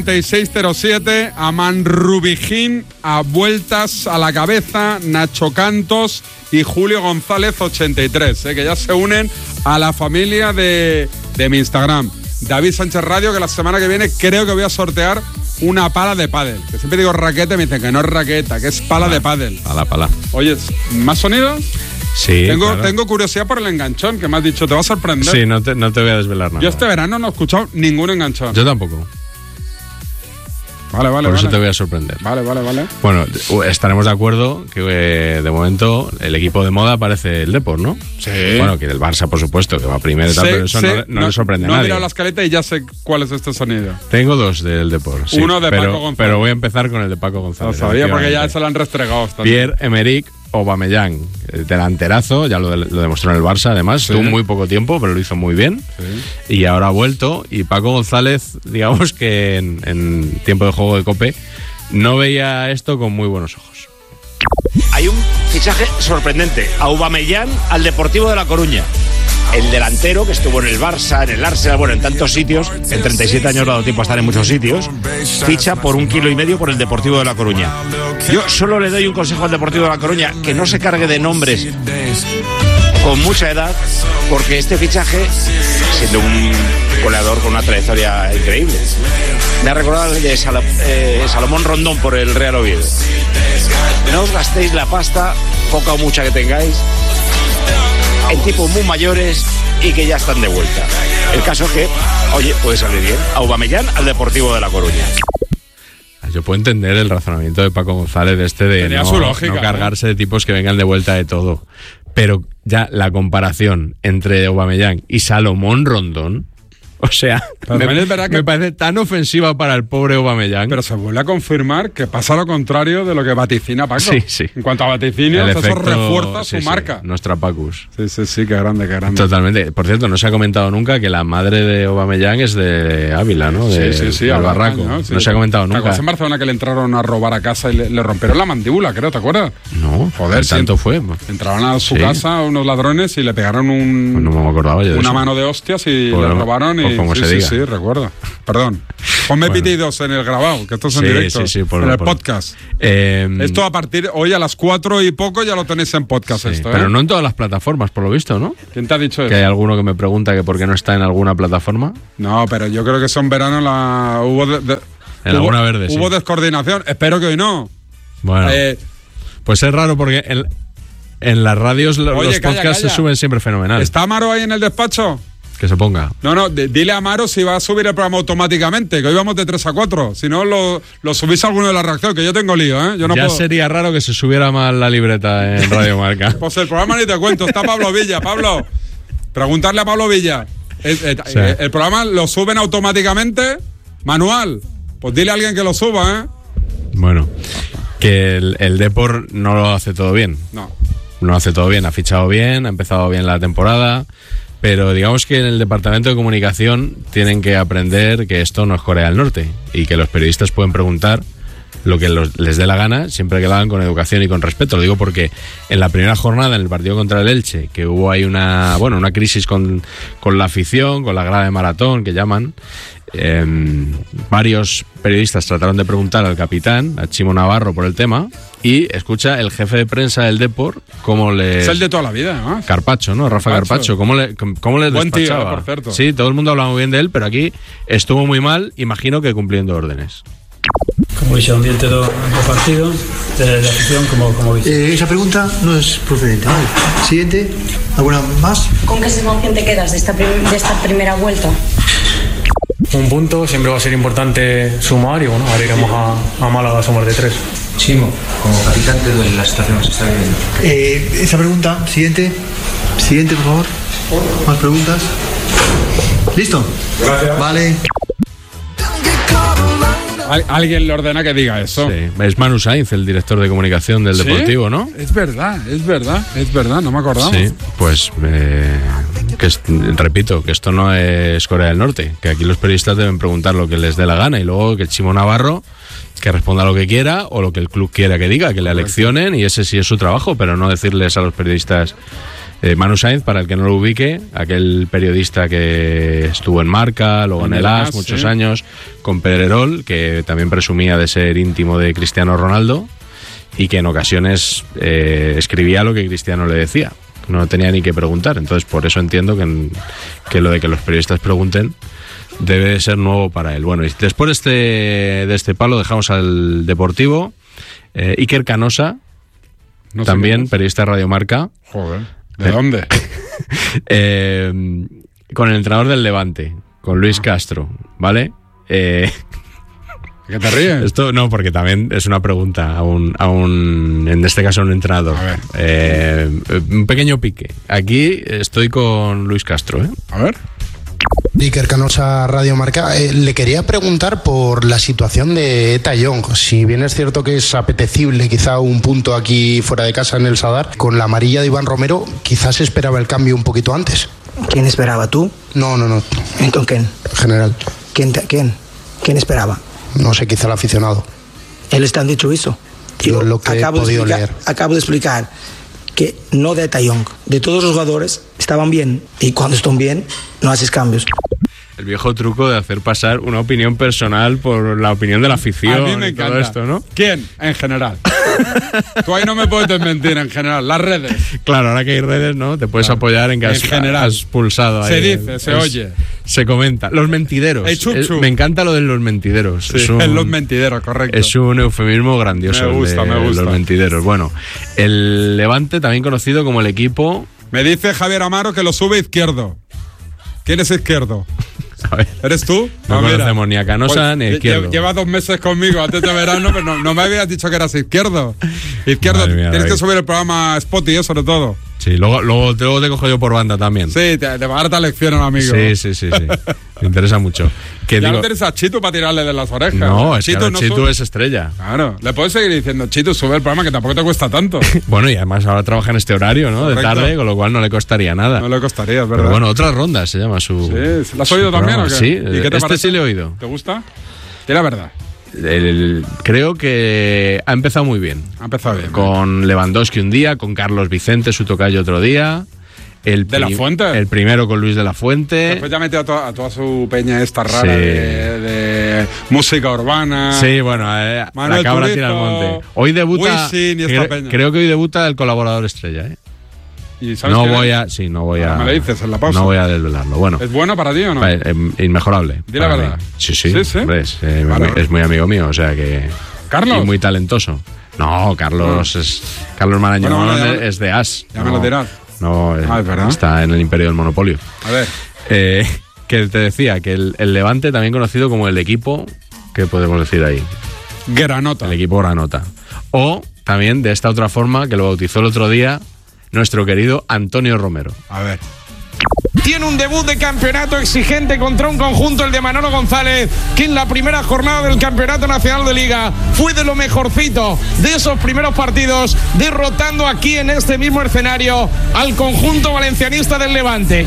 3607, Aman Rubijín, a vueltas a la cabeza, Nacho Cantos y Julio González 83, que ya se unen a la familia de mi Instagram. David Sánchez Radio, que la semana que viene creo que voy a sortear una pala de pádel. Que siempre digo raqueta y me dicen que no es raqueta, que es pala de pádel. Pala. Oye, ¿más sonido? Sí, Tengo curiosidad por el enganchón, que me has dicho, te va a sorprender. Sí, no te voy a desvelar nada. Yo este verano no he escuchado ningún enganchón. Yo tampoco. Vale. Por eso te voy a sorprender. Vale. Bueno, estaremos de acuerdo que de momento el equipo de moda parece el Depor, ¿no? Sí. Bueno, que el Barça, por supuesto, que va primero y tal, pero eso no le sorprende a nadie. No he mirado la escaleta y ya sé cuál es este sonido. Tengo dos del Depor, sí. Uno de Paco González. Pero voy a empezar con el de Paco González. Lo sabía porque ya se lo han restregado. Pierre-Emerick Aubameyang, delanterazo, ya lo demostró en el Barça, además, estuvo muy poco tiempo, pero lo hizo muy bien, y ahora ha vuelto, y Paco González, digamos que en tiempo de juego de COPE, no veía esto con muy buenos ojos. Hay un fichaje sorprendente, Aubameyang al Deportivo de La Coruña. El delantero que estuvo en el Barça, en el Arsenal, bueno, en tantos sitios, en 37 años le ha dado tiempo a estar en muchos sitios, ficha por 1,5 kilos por el Deportivo de La Coruña. Yo solo le doy un consejo al Deportivo de La Coruña, que no se cargue de nombres con mucha edad, porque este fichaje, siendo un goleador con una trayectoria increíble, me ha recordado el de Salomón Rondón por el Real Oviedo. No os gastéis la pasta, poca o mucha que tengáis, en tipos muy mayores y que ya están de vuelta. El caso es que, oye, puede salir bien. Aubameyang al Deportivo de La Coruña. Yo puedo entender el razonamiento de Paco González de no cargarse de tipos que vengan de vuelta de todo. Pero ya la comparación entre Aubameyang y Salomón Rondón, o sea, me parece tan ofensiva para el pobre Aubameyang. Pero se vuelve a confirmar que pasa lo contrario de lo que vaticina Paco. Sí. En cuanto a vaticinios, eso refuerza su marca. Nuestra Pacus. Sí, qué grande. Totalmente. Por cierto, no se ha comentado nunca que la madre de Aubameyang es de Ávila, ¿no? Sí, al Barraco. No se ha comentado nunca. ¿Te acuerdas en Barcelona que le entraron a robar a casa y le rompieron la mandíbula, creo? ¿Te acuerdas? No, joder, tanto fue. Entraron a su casa unos ladrones y le pegaron no me acordaba yo de una mano de hostias y le robaron y... como se diga. Sí, recuerdo. Perdón. Ponme pitidos en el grabado, que esto es en directo. En el podcast. Esto a partir hoy a las 4 y poco ya lo tenéis en podcast. Pero no en todas las plataformas, por lo visto, ¿no? ¿Quién te ha dicho eso? Que hay alguno que me pregunta que por qué no está en alguna plataforma. No, pero yo creo que eso en verano en alguna verde, hubo descoordinación. Espero que hoy no. Bueno, pues es raro porque en las radios los podcasts se suben siempre fenomenal. ¿Está Amaro ahí en el despacho? Que se ponga. No, dile a Amaro si va a subir el programa automáticamente, que hoy vamos de 3 a 4. Si no, lo subís a alguno de la redacción, que yo tengo lío, ¿eh? Yo no puedo. Sería raro que se subiera mal la libreta en Radio Marca. Pues el programa ni te cuento, está Pablo Villa. Pablo, preguntarle a Pablo Villa. El programa lo suben automáticamente, manual. Pues dile a alguien que lo suba, ¿eh? Bueno, que el Depor no lo hace todo bien. No lo hace todo bien, ha fichado bien, ha empezado bien la temporada. Pero digamos que en el departamento de comunicación tienen que aprender que esto no es Corea del Norte y que los periodistas pueden preguntar lo que les dé la gana, siempre que lo hagan con educación y con respeto. Lo digo porque en la primera jornada, en el partido contra el Elche, que hubo ahí una crisis con la afición, con la grada de maratón, que llaman, varios periodistas trataron de preguntar al capitán, a Chimo Navarro, por el tema, y escucha el jefe de prensa del Depor cómo le... Es el de toda la vida, además. Carpacho, ¿no? Rafa Carpacho. ¿Cómo le buen despachaba? Tío, por cierto. Sí, todo el mundo hablaba muy bien de él, pero aquí estuvo muy mal, imagino que cumpliendo órdenes. Como dice, ambiente do partido, de la afición, como dice. Esa pregunta no es procedente. Vale. Siguiente, ¿alguna más? ¿Con qué sensación te quedas de esta primera vuelta? Un punto, siempre va a ser importante sumar y bueno, ahora iremos a Málaga a sumar de 3. Chimo, como capitán te duele la situación que se está viviendo. Esa pregunta, siguiente, por favor. ¿Más preguntas? ¿Listo? Gracias. Vale. Alguien le ordena que diga eso. Sí. Es Manu Sainz, el director de comunicación del Deportivo, ¿no? Es verdad, no me acordaba. Sí, pues repito, que esto no es Corea del Norte, que aquí los periodistas deben preguntar lo que les dé la gana y luego que Chimo Navarro que responda lo que quiera o lo que el club quiera que diga, que le aleccionen y ese sí es su trabajo, pero no decirles a los periodistas Manu Sainz, para el que no lo ubique, aquel periodista que estuvo en Marca, luego en el AS muchos años, con Pedrerol, que también presumía de ser íntimo de Cristiano Ronaldo y que en ocasiones escribía lo que Cristiano le decía. No tenía ni que preguntar. Entonces, por eso entiendo que lo de que los periodistas pregunten debe de ser nuevo para él. Bueno, y después de este palo dejamos al Deportivo. Iker Canosa, no también periodista de Radio Marca. Joder. ¿De dónde? Con el entrenador del Levante, con Luis Castro, ¿vale? ¿Qué te ríes? Esto no, porque también es una pregunta a un en este caso, a un entrenador. A ver. Un pequeño pique. Aquí estoy con Luis Castro, ¿eh? A ver. Iker Canosa, Radio Marca. Le quería preguntar por la situación de Eta Young. Si bien es cierto que es apetecible quizá un punto aquí fuera de casa en el Sadar, con la amarilla de Iván Romero quizás esperaba el cambio un poquito antes. ¿Quién esperaba? ¿Tú? No. ¿Entonces quién? General. ¿Quién esperaba? No sé, quizá el aficionado. ¿Él te han dicho eso? Yo lo que he podido leer. Acabo de explicar que no de Eta Young, de todos los jugadores estaban bien, y cuando están bien no haces cambios. El viejo truco de hacer pasar una opinión personal por la opinión de la afición. A mí me encanta. Todo esto, ¿no? ¿Quién? En general. Tú ahí no me puedes desmentir, en general. Las redes. Claro, ahora que hay redes, ¿no? Te puedes apoyar en que has pulsado ahí. Se dice, se oye. Se comenta. Los mentideros. Me encanta lo de los mentideros. Sí, los mentideros, correcto. Es un eufemismo grandioso. Me gusta. Los mentideros. Bueno, el Levante, también conocido como el equipo... Me dice Javier Amaro que lo sube Izquierdo. ¿Quién es Izquierdo? A ver. ¿Eres tú? No conocemos ni a Canosa ni a Izquierdo. Lleva 2 meses conmigo antes de verano, pero no me habías dicho que eras Izquierdo. Izquierdo, tienes que subir el programa Spotify, sobre todo. Sí, luego te cojo yo por banda también. Sí, te va a dar tal lección, amigo. Sí. Me interesa mucho. Ya no tienes a Chitu para tirarle de las orejas. No, Chitu es estrella. Claro, le puedes seguir diciendo, Chitu, sube el programa que tampoco te cuesta tanto. Bueno, y además ahora trabaja en este horario, ¿no? Correcto. De tarde, con lo cual no le costaría nada. No le costaría, es verdad. Pero bueno, Otras Rondas se llama su... Sí, ¿lo has oído también o qué? Sí, ¿Y qué te parece? Sí le he oído. ¿Te gusta? Di la verdad. Creo que ha empezado muy bien. Ha empezado bien. Con Lewandowski un día, con Carlos Vicente, su tocayo, otro día. ¿De la Fuente? El primero con Luis de la Fuente. Después ya metió a toda su peña esta rara de música urbana. Sí, bueno, la cabra tira al monte. Hoy debuta. Creo que hoy debuta el colaborador estrella, ¿eh? ¿Y sabes no voy a. Me lo dices en la pausa. No voy a desvelarlo. Bueno. ¿Es bueno para ti o no? Inmejorable. Di la verdad. Sí. Hombre, es muy amigo mío, o sea que. ¿Carlos? Y muy talentoso. No, Carlos Marañón es de AS. Ya me lo dirás. No, es verdad. Está en el imperio del monopolio. A ver. Que te decía que el Levante, también conocido como el equipo, ¿qué podemos decir ahí? Granota. El equipo Granota. O también de esta otra forma, que lo bautizó el otro día nuestro querido Antonio Romero. A ver. Tiene un debut de campeonato exigente contra un conjunto, el de Manolo González, que en la primera jornada del Campeonato Nacional de Liga fue de lo mejorcito de esos primeros partidos, derrotando aquí en este mismo escenario al conjunto valencianista del Levante.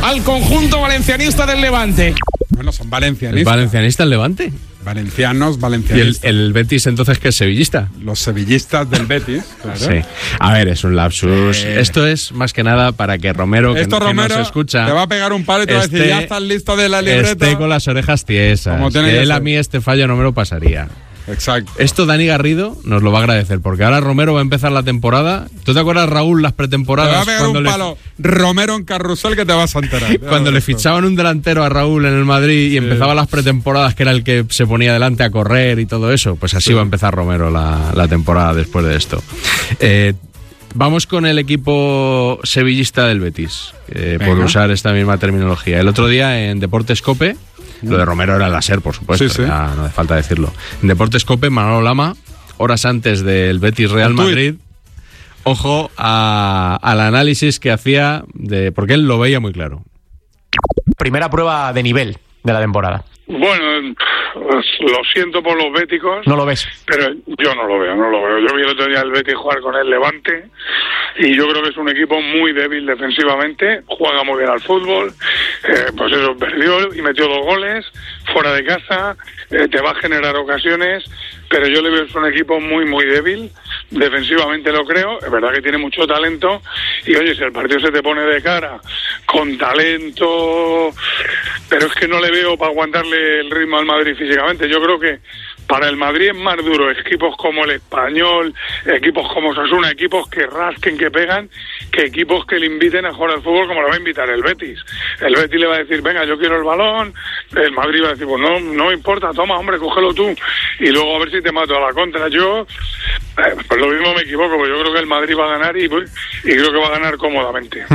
Bueno, son valencianistas. ¿Es valencianista el Levante? Valencianos. ¿Y el Betis entonces qué es sevillista? Los sevillistas del Betis, claro. Sí. A ver, es un lapsus. Esto es más que nada para que Romero, que nos escucha, te va a pegar un palo y te va a decir, ya estás listo de la libreta. Esté con las orejas tiesas. Como tiene que él ser. A mí este fallo no me lo pasaría. Exacto. Esto Dani Garrido nos lo va a agradecer, porque ahora Romero va a empezar la temporada. ¿Tú te acuerdas, Raúl, las pretemporadas? Te va a pegar un palo Romero en carrusel que te vas a enterar. Cuando le fichaban un delantero a Raúl en el Madrid y empezaba las pretemporadas, que era el que se ponía delante a correr y todo eso, pues así va a empezar Romero la temporada después de esto. Vamos con el equipo sevillista del Betis, por usar esta misma terminología. El otro día en Deportes COPE, lo de Romero era el láser, por supuesto, ya no hace falta decirlo. En Deportes COPE, Manolo Lama, horas antes del Betis Real Madrid, ojo al análisis que hacía, porque él lo veía muy claro. Primera prueba de nivel de la temporada. Bueno, lo siento por los béticos. ¿No lo ves? Pero yo no lo veo. Yo vi el otro día al Betis jugar con el Levante y yo creo que es un equipo muy débil defensivamente, juega muy bien al fútbol, pues eso, perdió y metió 2 goles, fuera de casa, te va a generar ocasiones, pero yo le veo es un equipo muy, muy débil, defensivamente lo creo, es verdad que tiene mucho talento, y oye, si el partido se te pone de cara, con talento, pero es que no le veo para aguantarle el ritmo al Madrid físicamente. Yo creo que para el Madrid es más duro equipos como el Español, equipos como Osasuna, equipos que rasquen, que pegan, que equipos que le inviten a jugar al fútbol como lo va a invitar el Betis. El Betis le va a decir, venga, yo quiero el balón, el Madrid va a decir, pues no importa, toma, hombre, cógelo tú, y luego a ver si te mato a la contra. Yo, pues lo mismo me equivoco, pues yo creo que el Madrid va a ganar y creo que va a ganar cómodamente.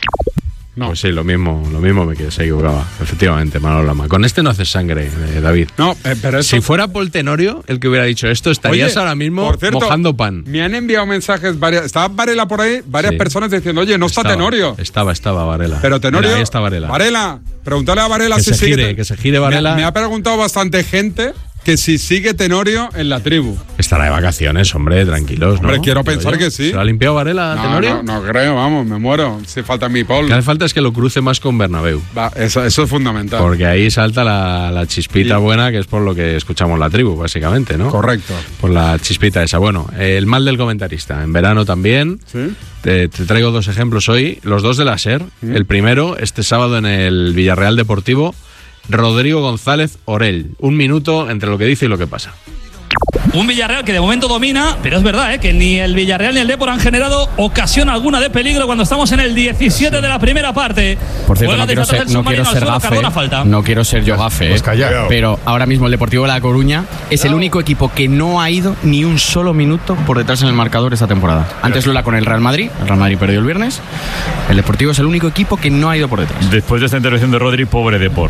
No. Pues sí, lo mismo se equivocaba, efectivamente, Manolo Lama. Con este no haces sangre, David. No, pero eso... Si fuera Pol Tenorio el que hubiera dicho esto, estarías ahora mismo por cierto, mojando pan. Me han enviado mensajes, estaba Varela por ahí, varias personas diciendo, oye, no está Tenorio. Estaba Varela. Pero Tenorio... Mira, ahí está Varela. Varela, pregúntale a Varela que si sigue... Que se gire Varela. Me ha preguntado bastante gente que si sigue Tenorio en la tribu. Estará de vacaciones, hombre, tranquilos, ¿no? Hombre, quiero pensar que sí. ¿Se lo ha limpiado Varela, Tenorio? No creo, vamos, me muero. Si falta mi Paul. Lo que hace falta es que lo cruce más con Bernabéu. Eso es fundamental. Porque ahí salta la chispita buena, que es por lo que escuchamos la tribu, básicamente, ¿no? Correcto. Por la chispita esa. Bueno, el mal del comentarista. En verano también. ¿Sí? Te traigo 2 ejemplos hoy, los 2 de la SER. El primero, este sábado en el Villarreal Deportivo, Rodrigo González Orell. 1 minuto entre lo que dice y lo que pasa. Un Villarreal que de momento domina, pero es verdad que ni el Villarreal ni el Depor han generado ocasión alguna de peligro cuando estamos en el 17 de la primera parte. Por cierto, no quiero ser gafe, no quiero ser yo gafe, pues pero ahora mismo el Deportivo de La Coruña es el único equipo que no ha ido ni un solo minuto por detrás en el marcador esta temporada. Antes lo era con el Real Madrid perdió el viernes. El Deportivo es el único equipo que no ha ido por detrás. Después de esta intervención de Rodri, pobre Depor.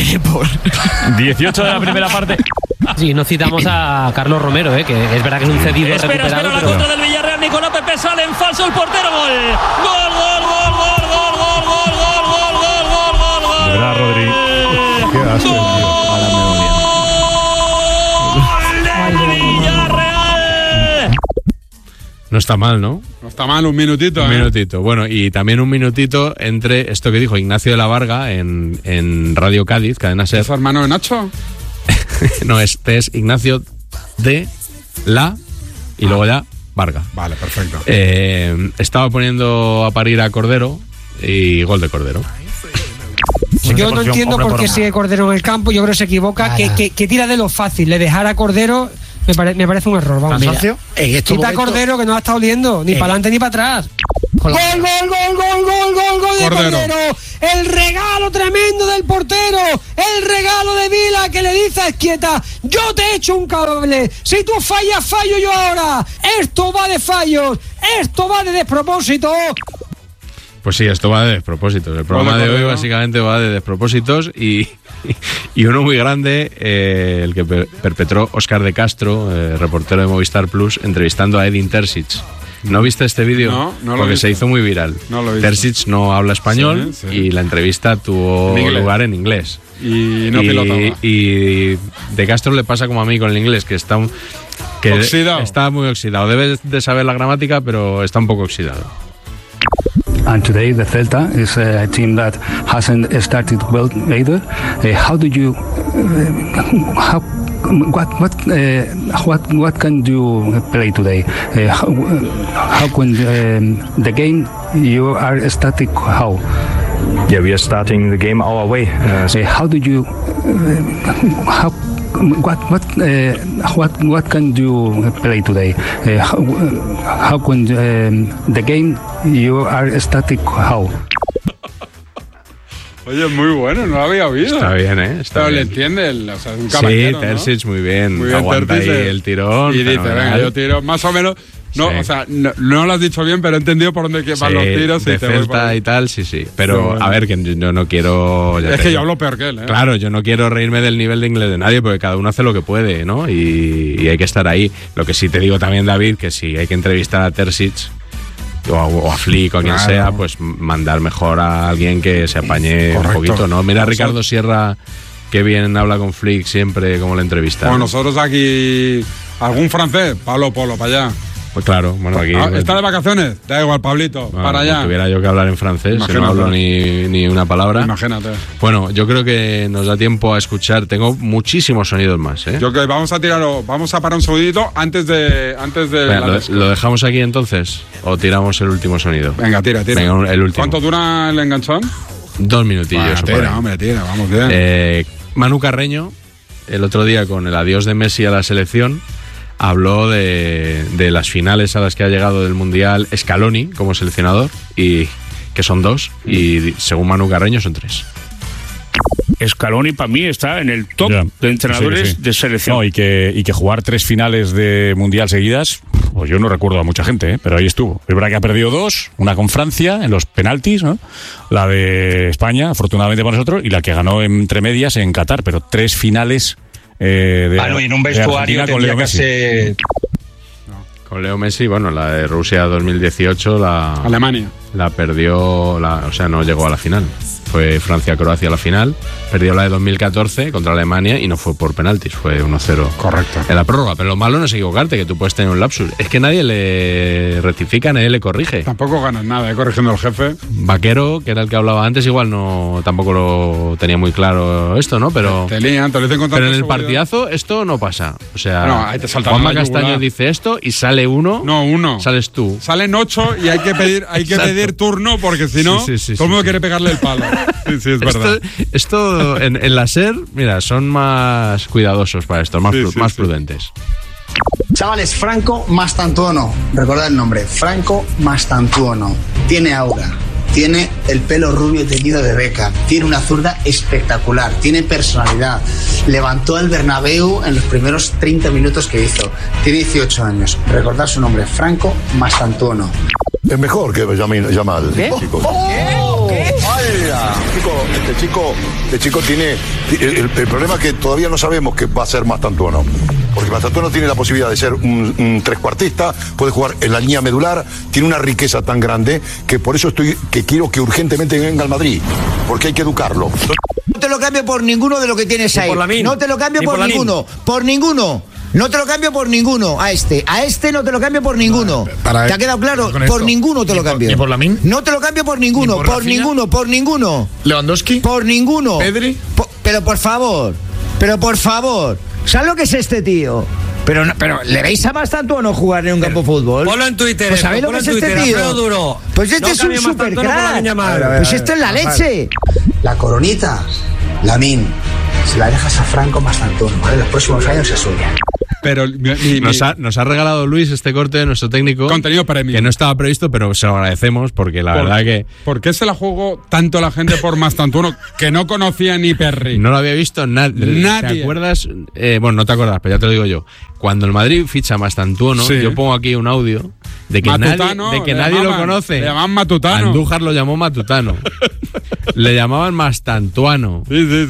18 de la primera parte. Sí, no citamos a Carlos Romero, que es verdad que es un cedido Espera la contra del Villarreal, Nicolás Pepe sale en falso el portero, gol. De verdad, Rodri. Qué asco, ¡Gol del Villarreal! No está mal, ¿no? No está mal, un minutito. Un minutito. Bueno, y también un minutito entre esto que dijo Ignacio de la Varga en Radio Cádiz, Cadena SER. ¿Es hermano de Nacho? No, este es Ignacio de la y luego ya Varga. Vale, perfecto. Estaba poniendo a parir a Cordero y gol de Cordero. Yo no entiendo por qué sigue Cordero en el campo. Yo creo que se equivoca, que tira de lo fácil. Le dejar a Cordero me parece un error. Vamos. Quita a Cordero, que no ha estado oliendo ni para adelante ni para atrás. Gol de Cordero. El regalo tremendo del portero. El regalo de Vila, que le dice a Esquieta: yo te he hecho un cable. Si tú fallas, fallo yo ahora. Esto va de fallos. Esto va de despropósito. Pues sí, esto va de despropósitos. El programa de hoy básicamente va de despropósitos y uno muy grande, el que perpetró Óscar de Castro, reportero de Movistar Plus, entrevistando a Edin Terzic. ¿No viste este vídeo? No porque se hizo muy viral. No lo he visto. Terzic no habla español y la entrevista tuvo lugar en inglés. Y no pilotaba. Y de Castro le pasa como a mí con el inglés, que está oxidado. Está muy oxidado. Debe de saber la gramática, pero está un poco oxidado. And today the Celta is a team that hasn't started well either. How do you what can you play today? How can the game you are static? How? Yeah, we are starting the game our way. How do you what can you play today? How can the game you are static? How? Oye, muy bueno, no lo había oído. Está bien, Pero le entiende, o sea, un caballero, sí, Terzic, ¿no? muy bien aguanta ahí el tirón. Y dice, venga, yo tiro más o menos. No, o sea, no lo has dicho bien, pero he entendido por dónde van los tiros. De Celta y tal, sí. Pero, bueno, a ver, que yo no quiero... Es que yo hablo peor que él, Claro, yo no quiero reírme del nivel de inglés de nadie, porque cada uno hace lo que puede, ¿no? Y hay que estar ahí. Lo que sí te digo también, David, que si hay que entrevistar a Terzic o a Flick o a quien sea, pues mandar mejor a alguien que se apañe un poquito, ¿no? Mira a Ricardo Sierra, que bien habla con Flick siempre, como la entrevista. Bueno, nosotros aquí, algún francés, Pablo Polo, para allá. Pues claro, bueno, aquí... ¿Está de vacaciones? Da igual, Pablito, bueno, para allá. Si tuviera yo que hablar en francés, que no hablo ni una palabra. Imagínate. Bueno, yo creo que nos da tiempo a escuchar. Tengo muchísimos sonidos más, ¿eh? Yo creo que vamos a parar un segundito antes de Venga, ¿lo dejamos aquí entonces? ¿O tiramos el último sonido? Venga, tira. Venga, el último. ¿Cuánto dura el enganchón? 2 minutillos. Tira, vamos bien. Manu Carreño, el otro día con el adiós de Messi a la selección, habló de las finales a las que ha llegado del Mundial Scaloni como seleccionador, y que son 2, y según Manu Carreño son 3. Scaloni para mí está en el top de entrenadores de selección. No, y que jugar 3 finales de Mundial seguidas, pues yo no recuerdo a mucha gente, pero ahí estuvo. Es verdad que ha perdido 2, una con Francia en los penaltis, ¿no? La de España, afortunadamente para nosotros, y la que ganó entre medias en Qatar, pero 3 finales y en un vestuario con Leo Messi. Con Leo Messi, bueno, la de Rusia 2018, Alemania. La perdió, o sea, no llegó a la final. Fue Francia-Croacia la final, perdió la de 2014 contra Alemania y no fue por penaltis, fue 1-0. Correcto. En la prórroga, pero lo malo no es equivocarte, que tú puedes tener un lapsus. Es que nadie le rectifica, nadie le corrige. Tampoco ganas nada, corrigiendo al jefe. Vaquero, que era el que hablaba antes, igual tampoco lo tenía muy claro esto, ¿no? Pero te lían, te lo dicen con tanta pero en el seguridad. Partidazo esto no pasa. O sea, no, ahí te salta Juanma Castaño dice esto y sale uno. No, uno. Sales tú. Salen 8 y hay que pedir turno, porque si no, todo el mundo quiere pegarle el palo. Sí, es verdad. Esto en la SER, mira, son más cuidadosos para esto, más prudentes. Chavales, Franco Mastantuono, recordad el nombre, Franco Mastantuono. Tiene aura, tiene el pelo rubio teñido de Beckham, tiene una zurda espectacular, tiene personalidad. Levantó el Bernabéu en los primeros 30 minutos que hizo. Tiene 18 años. Recordad su nombre, Franco Mastantuono. Es mejor que Yamal, chicos. Este chico tiene el problema es que todavía no sabemos qué va a ser Mastantuono, porque Mastantuono tiene la posibilidad de ser un trescuartista, puede jugar en la línea medular, tiene una riqueza tan grande que por eso quiero que urgentemente venga al Madrid, porque hay que educarlo. No te lo cambio por ninguno de lo que tienes ahí. No te lo cambio por ninguno. Por ninguno. No te lo cambio por ninguno. A este no te lo cambio por ninguno. ¿Te ha quedado claro? Por ninguno te lo cambio. ¿Ni por Lamine? No te lo cambio por ninguno. Por ninguno. ¿Lewandowski? Por ninguno. ¿Pedri? Pero por favor. ¿Sabes lo que es este tío? Pero ¿le veis a Mastantuono jugar en un campo de fútbol? Ponlo en Twitter. Pues ¿sabéis lo que es este tío? Duro. Pues este es un super crack. Pues esto es la leche. La coronita, Lamine, se la dejas a Franco Mastantuono, ¿vale? Los próximos años es suya. Pero nos ha regalado Luis este corte de nuestro técnico. Contenido premium. Que no estaba previsto, pero se lo agradecemos porque la verdad que... ¿Por qué se la jugó tanto la gente por Mastantuono que no conocía ni Perry? No lo había visto nadie. ¿Te acuerdas? Bueno, no te acuerdas, pero ya te lo digo yo. Cuando el Madrid ficha a Mastantuono, yo pongo aquí un audio de que nadie lo conoce. Le llamaban Matutano. Andújar lo llamó Matutano. Le llamaban Mastantuano.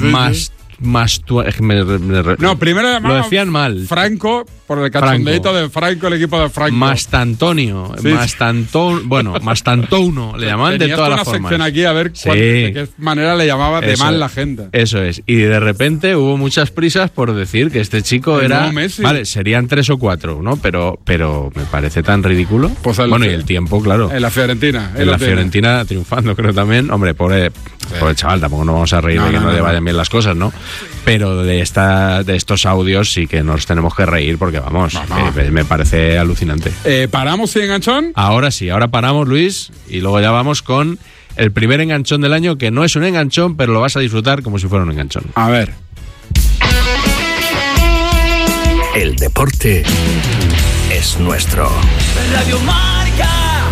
No, primero llamaban, lo decían mal. Franco, por el cachondeito de Franco, el equipo de Franco. Mastantonio, Mastantouno, le llamaban de todas las formas. Una sección aquí a ver de qué manera le llamaba de mal la gente. Eso es. Y de repente hubo muchas prisas por decir que este chico era... Vale, serían 3 o 4, ¿no? Pero me parece tan ridículo. Pues y el tiempo, claro. En la Fiorentina. En la Fiorentina triunfando, creo también. Hombre, pobre chaval, tampoco nos vamos a reír de que no le vayan bien las cosas, ¿no? Pero de estos audios sí que nos tenemos que reír porque, vamos, me parece alucinante. ¿Paramos sin enganchón? Ahora sí, ahora paramos, Luis, y luego ya vamos con el primer enganchón del año, que no es un enganchón, pero lo vas a disfrutar como si fuera un enganchón. A ver. El deporte es nuestro. Radio Marca.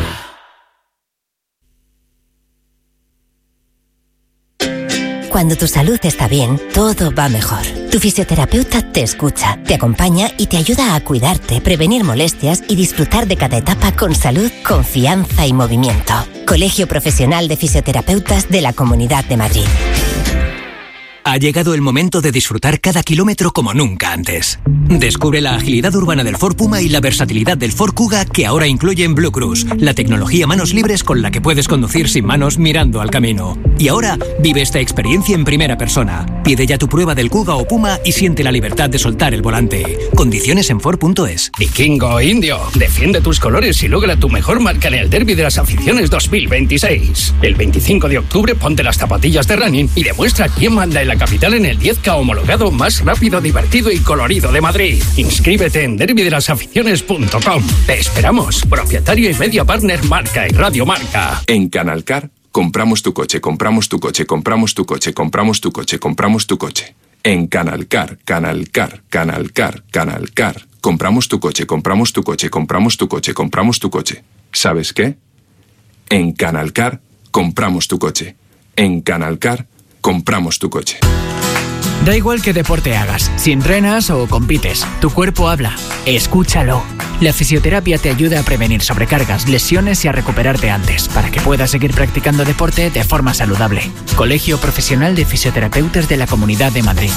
Cuando tu salud está bien, todo va mejor. Tu fisioterapeuta te escucha, te acompaña y te ayuda a cuidarte, prevenir molestias y disfrutar de cada etapa con salud, confianza y movimiento. Colegio Profesional de Fisioterapeutas de la Comunidad de Madrid. Ha llegado el momento de disfrutar cada kilómetro como nunca antes. Descubre la agilidad urbana del Ford Puma y la versatilidad del Ford Kuga, que ahora incluyen Blue Cruise, la tecnología manos libres con la que puedes conducir sin manos mirando al camino. Y ahora vive esta experiencia en primera persona. Pide ya tu prueba del Kuga o Puma y siente la libertad de soltar el volante. Condiciones en Ford.es. Vikingo Indio, defiende tus colores y logra tu mejor marca en el Derby de las Aficiones 2026. El 25 de octubre ponte las zapatillas de running y demuestra quién manda en la capital en el 10K homologado más rápido, divertido y colorido de Madrid. Inscríbete en derbydelasaficiones.com. Te esperamos. Propietario y media partner Marca y Radio Marca. En Canalcar, compramos tu coche, compramos tu coche, compramos tu coche, compramos tu coche, compramos tu coche. En Canalcar, Canalcar, Canalcar, Canalcar. Compramos tu coche, compramos tu coche, compramos tu coche, compramos tu coche. ¿Sabes qué? En Canalcar, compramos tu coche. En Canalcar, compramos tu coche. Da igual qué deporte hagas, si entrenas o compites, tu cuerpo habla. Escúchalo. La fisioterapia te ayuda a prevenir sobrecargas, lesiones y a recuperarte antes, para que puedas seguir practicando deporte de forma saludable. Colegio Profesional de Fisioterapeutas de la Comunidad de Madrid.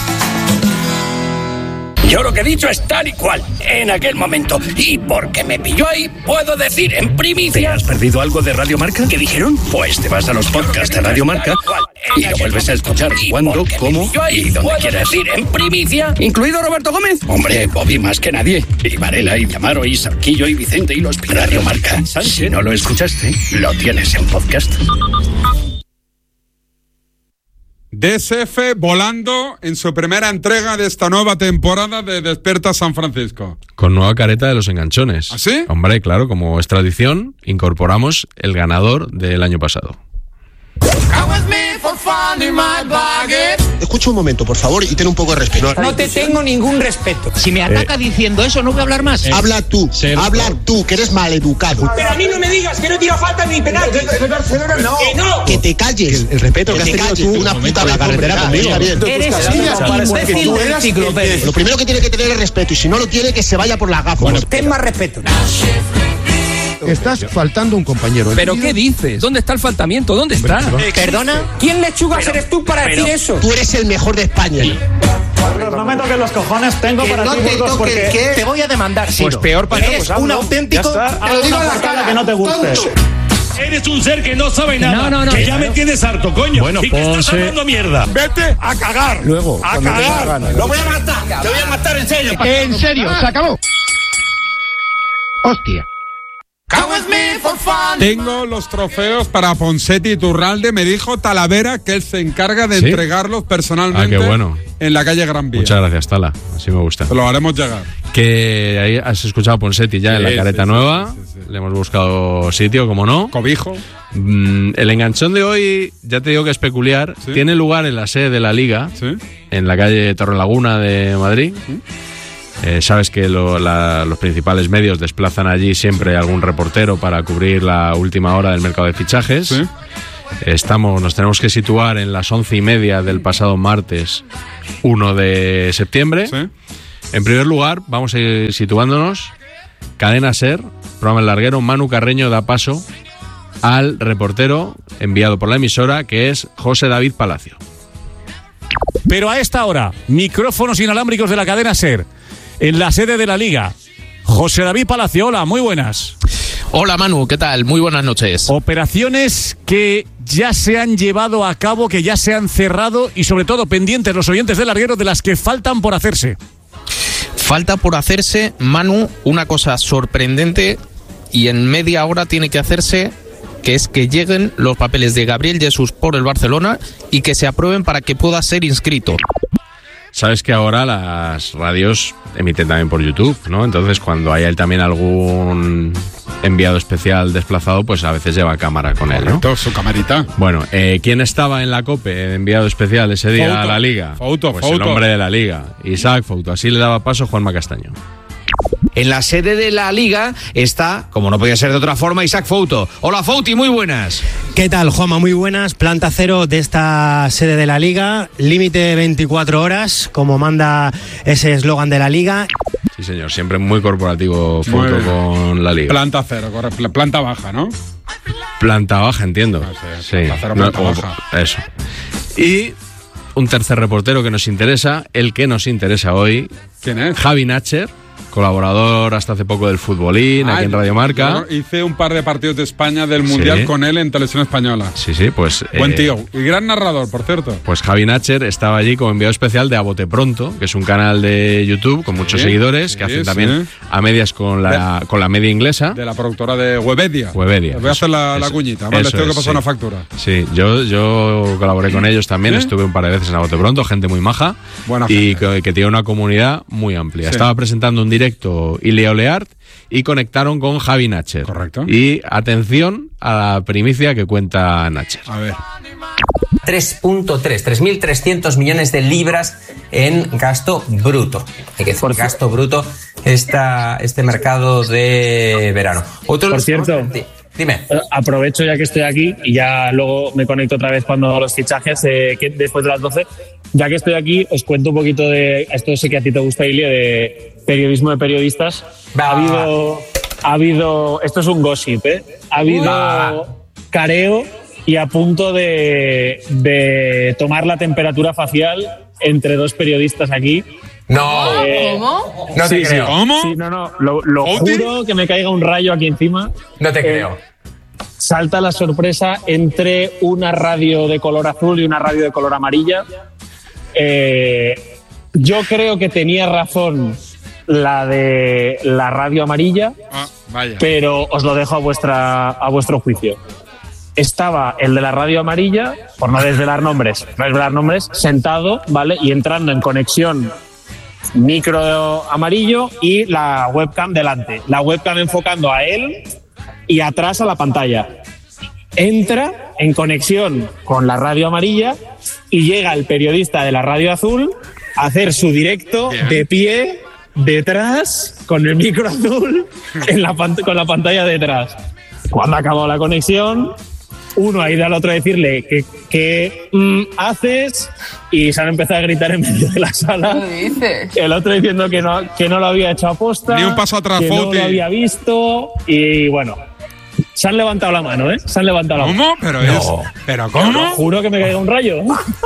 Yo lo que he dicho es tal y cual, en aquel momento. Y porque me pilló ahí, puedo decir en primicia... ¿Te has perdido algo de Radio Marca? ¿Qué dijeron? Pues te vas a los podcasts de Radio Marca y lo vuelves a escuchar cuando, cómo y donde quieras. Decir en primicia, incluido Roberto Gómez. Hombre, Bobby más que nadie. Y Varela, y Diamaro, y Sarquillo, y Vicente, y los Radio Marca. Si no lo escuchaste, lo tienes en podcast. DSF volando en su primera entrega de esta nueva temporada de Despierta San Francisco. Con nueva careta de los enganchones. ¿Ah, sí? Hombre, claro, como es tradición, incorporamos el ganador del año pasado. Escucha un momento, por favor, y ten un poco de respeto. No te tengo ningún respeto. Si me ataca diciendo eso, no voy a hablar más. Habla tú, que eres maleducado. Pero a mí no me digas que no tira falta ni penal. No. Que no. Que te calles. El respeto que has tenido tú una puta la carretera conmigo. Eres un imbécil del enciclopedia. Lo primero que tiene que tener es respeto, y si no lo tiene, que se vaya por las gafas. Bueno, ten más respeto. Estás faltando un compañero. ¿Pero qué dices? ¿Dónde está el faltamiento? ¿Dónde está? ¿Perdona? ¿Quién lechugas eres tú para decir eso? Tú eres el mejor de España. No me toques los cojones, tengo para ti, Burgos, porque te voy a demandar, Siro. Pues peor para eres un auténtico... Te lo digo a la cara, que no te guste. Eres un ser que no sabe nada. No, que ya me tienes harto, coño. Bueno, y que estás hablando mierda. Vete a cagar. Luego, a cagar. Lo voy a matar. Te voy a matar en serio. En serio, se acabó. Hostia. Tengo los trofeos para Ponseti y Turralde. Me dijo Talavera que él se encarga de entregarlos personalmente en la calle Gran Vía. Muchas gracias, Tala. Así me gusta. Te lo haremos llegar. Que ahí has escuchado a Ponseti ya en la careta nueva. Sí. Le hemos buscado sitio, como no. Cobijo. El enganchón de hoy, ya te digo que es peculiar. ¿Sí? Tiene lugar en la sede de la Liga, en la calle Torrelaguna de Madrid. ¿Sí? Sabes que los principales medios desplazan allí siempre algún reportero para cubrir la última hora del mercado de fichajes. ¿Sí? Nos tenemos que situar en las 11:30 del pasado martes 1 de septiembre. ¿Sí? En primer lugar, vamos a ir situándonos. Cadena SER, programa El Larguero, Manu Carreño da paso al reportero enviado por la emisora, que es José David Palacio. Pero a esta hora, micrófonos inalámbricos de la cadena SER, en la sede de la Liga. José David Palacio, hola, muy buenas. Hola Manu, ¿qué tal? Muy buenas noches. Operaciones que ya se han llevado a cabo, que ya se han cerrado y sobre todo pendientes los oyentes del Larguero de las que faltan por hacerse. Falta por hacerse, Manu, una cosa sorprendente y en media hora tiene que hacerse, que es que lleguen los papeles de Gabriel Jesús por el Barcelona y que se aprueben para que pueda ser inscrito. Sabes que ahora las radios emiten también por YouTube, ¿no? Entonces, cuando haya también algún enviado especial desplazado, pues a veces lleva cámara con él, ¿no? Correcto, su camarita. Bueno, ¿quién estaba en la COPE de enviado especial ese día a la Liga? Fouto. El hombre de la Liga, Isaac Fouto. Así le daba paso Juanma Castaño. En la sede de la Liga está, como no podía ser de otra forma, Isaac Fouto. Hola Fouti, muy buenas. ¿Qué tal, Juanma? Muy buenas. Planta cero de esta sede de la Liga. Límite 24 horas, como manda ese eslogan de la Liga. Sí, señor. Siempre muy corporativo Fouto con la Liga. Planta cero, correcto. Planta baja, ¿no? Planta baja, entiendo. Sí. Planta cero, planta baja. Eso. Y un tercer reportero que nos interesa, el que nos interesa hoy. ¿Quién es? Javi Nacher, colaborador hasta hace poco del Futbolín, aquí en Radio Marca. Hice un par de partidos de España del Mundial con él en Televisión Española. Sí, pues... Buen tío. Y gran narrador, por cierto. Pues Javi Nacher estaba allí como enviado especial de A Bote Pronto, que es un canal de YouTube con muchos seguidores, que hacen también a medias con la media inglesa. De la productora de Webedia. Les voy a hacer la cuñita. Les tengo que pasar una factura. Sí, yo colaboré con ellos también. Estuve un par de veces en A Bote Pronto, gente muy maja. Buena y gente. que tiene una comunidad muy amplia. Estaba presentando un directo Ilia Oleart y conectaron con Javi Nacher. Correcto. Y atención a la primicia que cuenta Nacher. A ver. 3.300 millones de libras en gasto bruto. Hay que decir, gasto bruto este mercado de verano. Por cierto, dime. Aprovecho ya que estoy aquí y ya luego me conecto otra vez cuando hago los fichajes después de las 12. Ya que estoy aquí, os cuento un poquito de esto, sé que a ti te gusta, Ilia, de periodismo de periodistas. Ha habido, esto es un gossip, ha habido careo y a punto de tomar la temperatura facial entre dos periodistas aquí. No, ¿cómo? No te creo. ¿Cómo? Sí, lo juro que me caiga un rayo aquí encima. No te creo. Salta la sorpresa entre una radio de color azul y una radio de color amarilla. Yo creo que tenía razón la de la radio amarilla, pero os lo dejo a vuestro juicio. Estaba el de la radio amarilla, por no desvelar nombres, sentado, ¿vale? Y entrando en conexión micro amarillo y la webcam delante. La webcam enfocando a él y atrás a la pantalla. Entra en conexión con la radio amarilla y llega el periodista de la radio azul a hacer su directo de pie, detrás, con el micro azul, con la pantalla detrás. Cuando acabó la conexión, uno ha ido al otro a decirle ¿qué haces? Y se han empezado a gritar en medio de la sala. ¿Qué dices? El otro diciendo que no lo había hecho a posta, ni un paso atrás, que no lo había visto. Y bueno, se han levantado la mano, ¿eh? Se han levantado la mano. ¿Cómo? ¿Pero cómo? Pero juro que me caiga un rayo.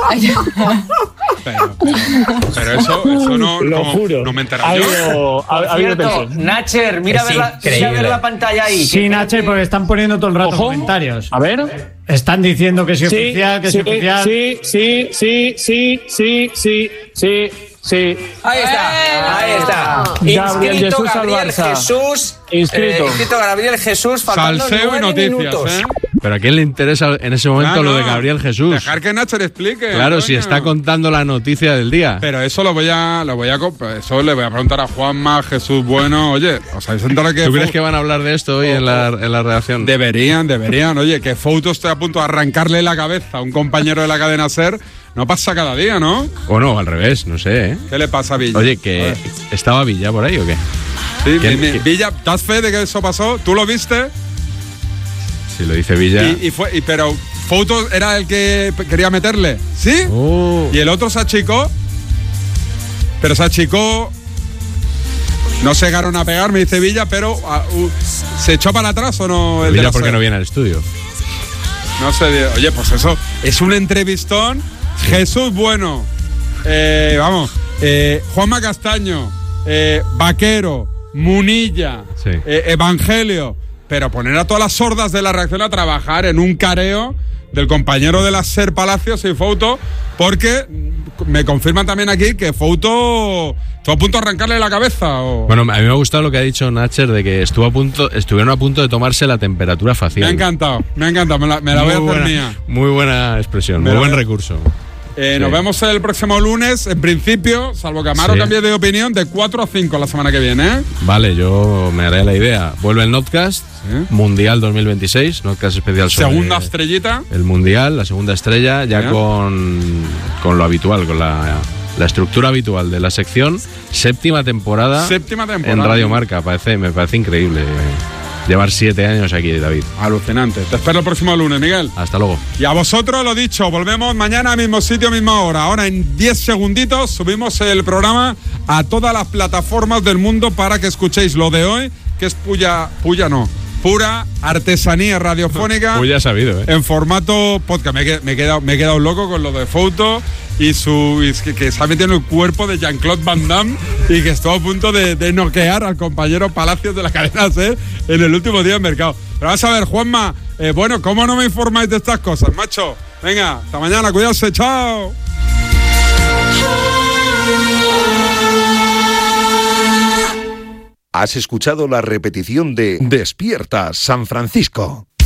Pero eso no... Lo juro. No me he enterado yo. Ha habido tensión. Nacher, mira a ver la pantalla ahí. Sí, Nacher, porque están poniendo todo el rato comentarios. A ver. Están diciendo que es oficial, que es oficial. Sí. Ahí está. Gabriel Inscrito Jesús al Barça. Inscrito Gabriel Jesús. Salseo y noticias, minutos. Pero ¿a quién le interesa en ese momento lo de Gabriel Jesús? Dejar que Nacher explique. Claro, coño. si está contando la noticia del día. Pero eso le voy a preguntar a Juanma, Jesús Bueno. Oye, ¿os habéis enterado que... ¿Tú crees que van a hablar de esto hoy en la redacción? Deberían. Oye, que Fouto esté a punto de arrancarle la cabeza a un compañero de la cadena SER. No pasa cada día, ¿no? O no, al revés, no sé, ¿eh? ¿Qué le pasa a Villa? Oye, que ¿estaba Villa por ahí o qué? Sí, Villa, ¿das fe de que eso pasó? ¿Tú lo viste? Si lo dice Villa. Pero Fouto era el que quería meterle, ¿sí? Y el otro se achicó. Pero se achicó. No se llegaron a pegar, me dice Villa, pero ¿se echó para atrás o no? El Villa, ¿por qué no viene al estudio? No sé, oye, pues eso es un entrevistón. Jesús Bueno, Juanma Castaño, Vaquero, Munilla, Evangelio, pero poner a todas las sordas de la redacción a trabajar en un careo del compañero de la SER Palacios y Fouto, porque me confirman también aquí que Fouto estuvo a punto de arrancarle la cabeza. Bueno, a mí me ha gustado lo que ha dicho Nacher de que estuvieron a punto de tomarse la temperatura facial. Me ha encantado, me la voy a hacer mía. Muy buena expresión, muy buen recurso. Nos vemos el próximo lunes, en principio, salvo que Amaro cambie de opinión, de 4 a 5 la semana que viene, ¿eh? Vale, yo me haré la idea. Vuelve el Notcast, Mundial 2026, Notcast especial sobre... Segunda estrellita. El Mundial, la segunda estrella, ya con lo habitual, con la estructura habitual de la sección. Séptima temporada en Radio Marca, me parece increíble. Llevar 7 años aquí, David. Alucinante. Te espero el próximo lunes, Miguel. Hasta luego. Y a vosotros, lo dicho, volvemos mañana, mismo sitio, misma hora. Ahora, en 10 segunditos, subimos el programa a todas las plataformas del mundo para que escuchéis lo de hoy, que es pura artesanía radiofónica. Puya sabido, ¿eh? En formato podcast. Me he quedado loco con lo de Fouto. y que se ha metido en el cuerpo de Jean-Claude Van Damme y que estuvo a punto de noquear al compañero Palacios de la cadena SER en el último día de mercado. Pero vas a ver, Juanma, bueno, ¿cómo no me informáis de estas cosas, macho? Venga, hasta mañana, cuídate, chao. Has escuchado la repetición de Despierta San Francisco.